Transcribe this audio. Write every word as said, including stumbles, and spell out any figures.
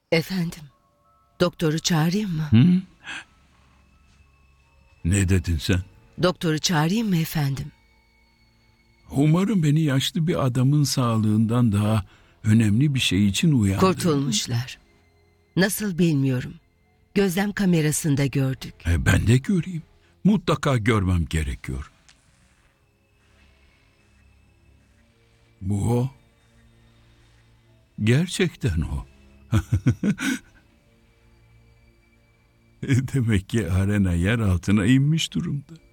Efendim, doktoru çağırayım mı? Hı? Ne dedin sen? Doktoru çağırayım mı efendim? Umarım beni yaşlı bir adamın sağlığından daha önemli bir şey için uyandırır. Kurtulmuşlar. Nasıl bilmiyorum. Gözlem kamerasında gördük. E, ben de göreyim. Mutlaka görmem gerekiyor. Bu o. Gerçekten o. E, Demek ki arena yer altına inmiş durumda.